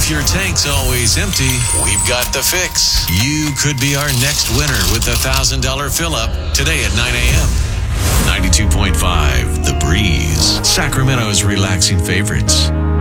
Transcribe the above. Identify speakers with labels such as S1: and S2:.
S1: If your tank's always empty, we've got the fix. You could be our next winner with the $1,000 fill-up today at 9 a.m. 92.5 The Breeze, Sacramento's relaxing favorites.